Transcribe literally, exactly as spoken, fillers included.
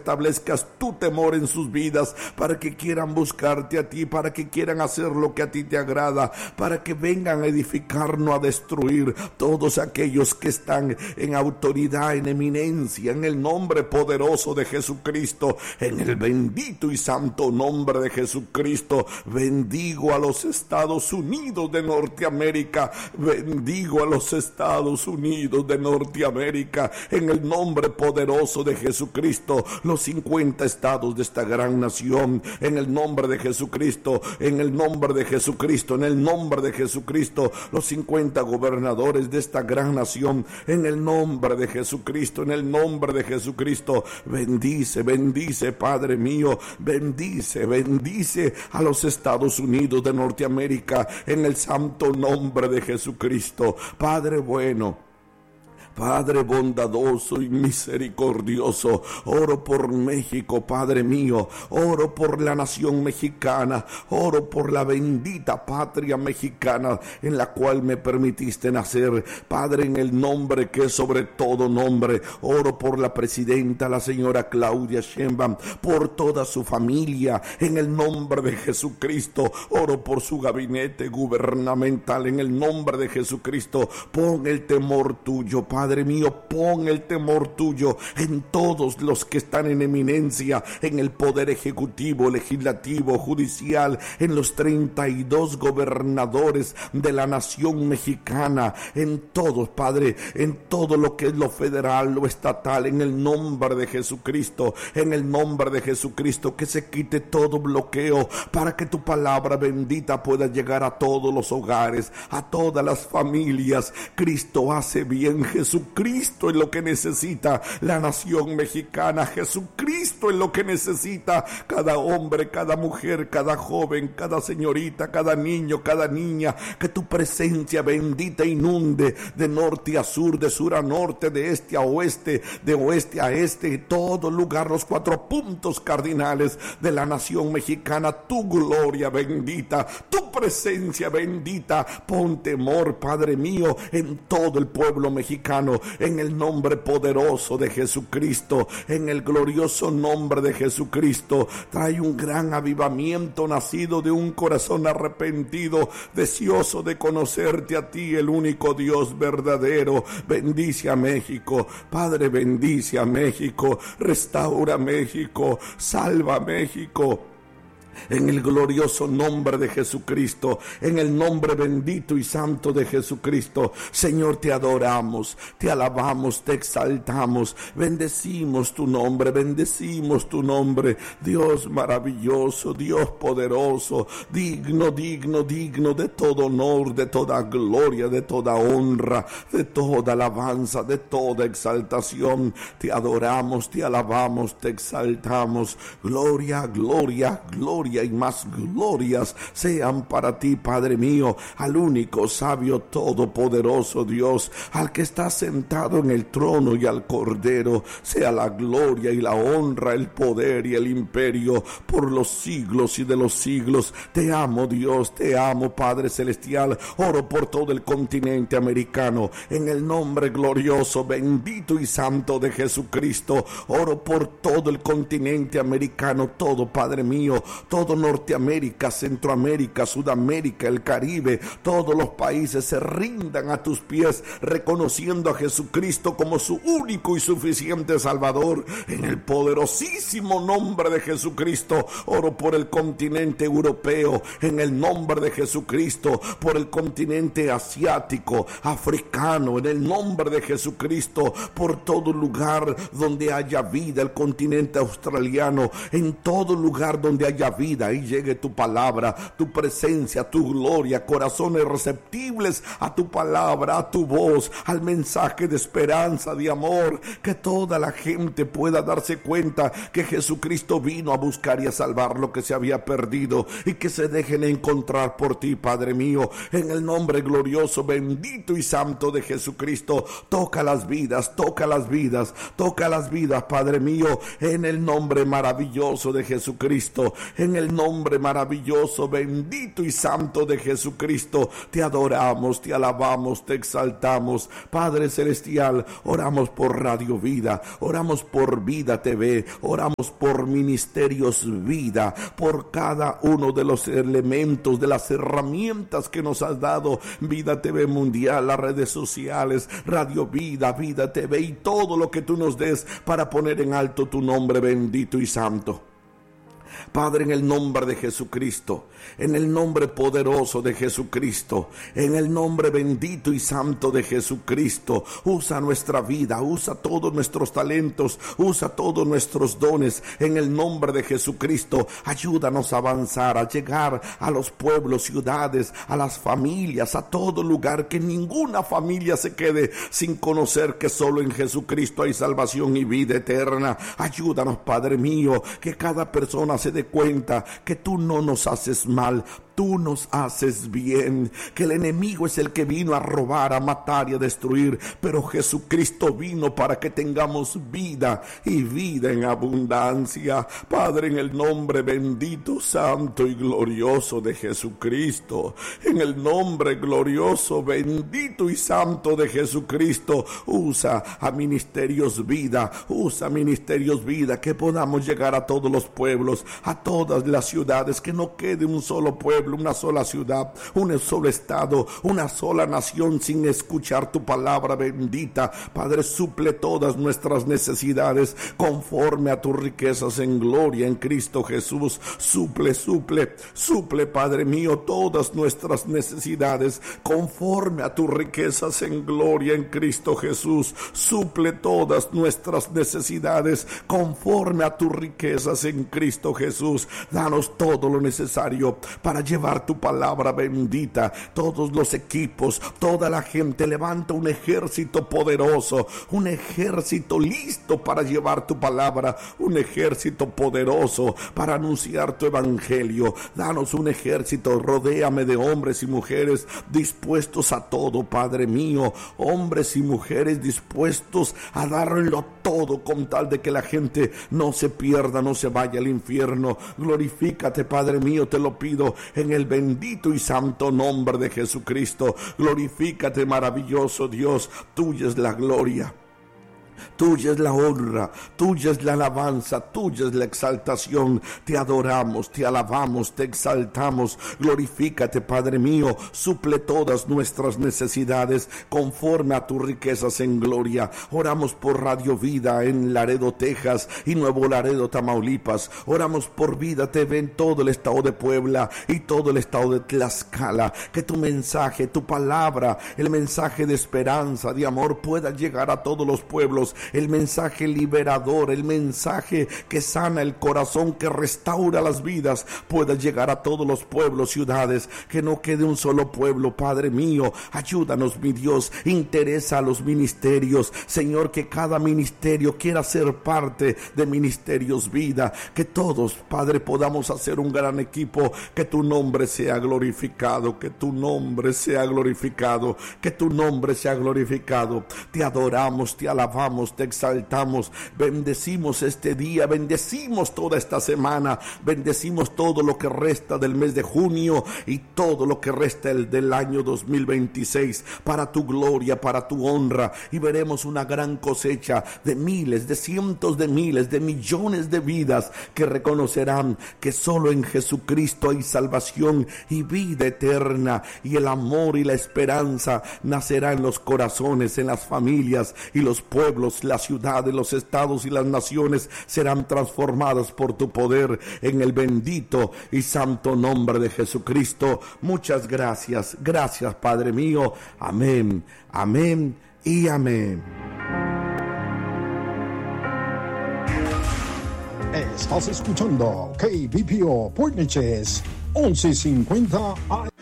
establezcas tu temor en sus vidas, para que quieran buscarte a ti, para que quieran hacer lo que a ti te agrada, para que vengan a edificar, no a destruir. Todos aquellos que están en autoridad, en eminencia, en el nombre poderoso de Jesucristo, en el bendito y santo nombre de Jesucristo, bendigo a los Estados Unidos de Norteamérica, bendigo a los Estados Unidos de Norteamérica, en el nombre poderoso de Jesucristo, los cincuenta estados de esta gran nación, en el nombre de Jesucristo, en el nombre de Jesucristo, en el nombre de Jesucristo, los cincuenta gobernadores de esta gran nación, en el nombre de Jesucristo, en el nombre de Jesucristo, bendice, bendice, Padre mío, bendice, bendice a los Estados Unidos de Norteamérica, en el santo nombre de Jesucristo. Padre bueno, Padre bondadoso y misericordioso, oro por México, Padre mío, oro por la nación mexicana, oro por la bendita patria mexicana en la cual me permitiste nacer, Padre, en el nombre que es sobre todo nombre. Oro por la presidenta, la señora Claudia Sheinbaum, por toda su familia, en el nombre de Jesucristo. Oro por su gabinete gubernamental, en el nombre de Jesucristo. Pon el temor tuyo, Padre Padre mío, pon el temor tuyo en todos los que están en eminencia, en el poder ejecutivo, legislativo, judicial, en los treinta y dos gobernadores de la nación mexicana, en todos, Padre, en todo lo que es lo federal, lo estatal, en el nombre de Jesucristo, en el nombre de Jesucristo, que se quite todo bloqueo para que tu palabra bendita pueda llegar a todos los hogares, a todas las familias. Cristo hace bien, Jesucristo es lo que necesita la nación mexicana, Jesucristo es lo que necesita cada hombre, cada mujer, cada joven, cada señorita, cada niño, cada niña. Que tu presencia bendita inunde de norte a sur, de sur a norte, de este a oeste, de oeste a este, todo lugar, los cuatro puntos cardinales de la nación mexicana. Tu gloria bendita, tu presencia bendita, pon temor, Padre mío, en todo el pueblo mexicano, en el nombre poderoso de Jesucristo, en el glorioso nombre de Jesucristo. Trae un gran avivamiento nacido de un corazón arrepentido, deseoso de conocerte a ti, el único Dios verdadero. Bendice a México, Padre, bendice a México, restaura México, salva México. En el glorioso nombre de Jesucristo, en el nombre bendito y santo de Jesucristo, Señor, te adoramos, te alabamos, te exaltamos, bendecimos tu nombre, bendecimos tu nombre, Dios maravilloso, Dios poderoso, digno, digno, digno de todo honor, de toda gloria, de toda honra, de toda alabanza, de toda exaltación. Te adoramos, te alabamos, te exaltamos. Gloria, gloria, gloria y más glorias sean para ti, Padre mío, al único sabio todopoderoso Dios, al que está sentado en el trono, y al Cordero sea la gloria y la honra, el poder y el imperio por los siglos y de los siglos. Te amo, Dios, te amo, Padre celestial. Oro por todo el continente americano, en el nombre glorioso, bendito y santo de Jesucristo. Oro por todo el continente americano, todo, Padre mío, todo Norteamérica, Centroamérica, Sudamérica, el Caribe, todos los países se rindan a tus pies, reconociendo a Jesucristo como su único y suficiente Salvador. En el poderosísimo nombre de Jesucristo, oro por el continente europeo, en el nombre de Jesucristo, por el continente asiático, africano, en el nombre de Jesucristo, por todo lugar donde haya vida, el continente australiano, en todo lugar donde haya vida, y llegue tu palabra, tu presencia, tu gloria, corazones receptibles a tu palabra, a tu voz, al mensaje de esperanza, de amor, que toda la gente pueda darse cuenta que Jesucristo vino a buscar y a salvar lo que se había perdido, y que se dejen encontrar por ti, Padre mío, en el nombre glorioso, bendito y santo de Jesucristo. Toca las vidas, toca las vidas, toca las vidas, Padre mío, en el nombre maravilloso de Jesucristo, en En el nombre maravilloso, bendito y santo de Jesucristo, te adoramos, te alabamos, te exaltamos. Padre celestial, oramos por Radio Vida, oramos por Vida T V, oramos por Ministerios Vida, por cada uno de los elementos, de las herramientas que nos has dado. Vida T V Mundial, las redes sociales, Radio Vida, Vida T V y todo lo que tú nos des para poner en alto tu nombre bendito y santo. Padre, en el nombre de Jesucristo, en el nombre poderoso de Jesucristo, en el nombre bendito y santo de Jesucristo, usa nuestra vida, usa todos nuestros talentos, usa todos nuestros dones, en el nombre de Jesucristo. Ayúdanos a avanzar, a llegar a los pueblos, ciudades, a las familias, a todo lugar, que ninguna familia se quede sin conocer que solo en Jesucristo hay salvación y vida eterna. Ayúdanos, Padre mío, que cada persona se dé cuenta que tú no nos haces mal, tú nos haces bien, que el enemigo es el que vino a robar, a matar y a destruir, pero Jesucristo vino para que tengamos vida y vida en abundancia. Padre, en el nombre bendito, santo y glorioso de Jesucristo, en el nombre glorioso, bendito y santo de Jesucristo, usa a Ministerios Vida, usa Ministerios Vida, que podamos llegar a todos los pueblos, a todas las ciudades, que no quede un solo pueblo, una sola ciudad, un solo estado, una sola nación sin escuchar tu palabra bendita. Padre, suple todas nuestras necesidades conforme a tus riquezas en gloria en Cristo Jesús. Suple, suple, suple, Padre mío, todas nuestras necesidades conforme a tus riquezas en gloria en Cristo Jesús. Suple todas nuestras necesidades conforme a tus riquezas en Cristo Jesús. Danos todo lo necesario para llevar tu palabra bendita. Todos los equipos, toda la gente, levanta un ejército poderoso, un ejército listo para llevar tu palabra, un ejército poderoso para anunciar tu evangelio. Danos un ejército, rodéame de hombres y mujeres dispuestos a todo, Padre mío, hombres y mujeres dispuestos a darlo todo con tal de que la gente no se pierda, no se vaya al infierno. Glorifícate, Padre mío, te lo pido en el bendito y santo nombre de Jesucristo. Glorifícate, maravilloso Dios, tuya es la gloria, tuya es la honra, tuya es la alabanza, tuya es la exaltación. Te adoramos, te alabamos, te exaltamos. Glorifícate, Padre mío, suple todas nuestras necesidades conforme a tus riquezas en gloria. Oramos por Radio Vida en Laredo, Texas y Nuevo Laredo, Tamaulipas. Oramos por Vida T V en todo el estado de Puebla y todo el estado de Tlaxcala. Que tu mensaje, tu palabra, el mensaje de esperanza, de amor pueda llegar a todos los pueblos. El mensaje liberador, el mensaje que sana el corazón, que restaura las vidas, pueda llegar a todos los pueblos, ciudades, que no quede un solo pueblo. Padre mío, ayúdanos, mi Dios, interesa a los ministerios, Señor, que cada ministerio quiera ser parte de Ministerios Vida, que todos, Padre, podamos hacer un gran equipo, que tu nombre sea glorificado, que tu nombre sea glorificado, que tu nombre sea glorificado. Te adoramos, te alabamos, te exaltamos, bendecimos este día, bendecimos toda esta semana, bendecimos todo lo que resta del mes de junio y todo lo que resta el del año dos mil veintiséis, para tu gloria, para tu honra, y veremos una gran cosecha de miles, de cientos de miles, de millones de vidas que reconocerán que solo en Jesucristo hay salvación y vida eterna, y el amor y la esperanza nacerá en los corazones, en las familias y los pueblos. Las ciudades, los estados y las naciones serán transformadas por tu poder, en el bendito y santo nombre de Jesucristo. Muchas gracias, gracias, Padre mío. Amén, amén y amén. Estás escuchando K B P O Port Neches once cincuenta A M.